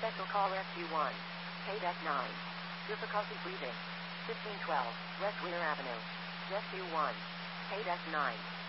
Special call Rescue 1. KDEC 9. Difficulty breathing. 1512 West Winter Avenue. Rescue 1. KDEC 9.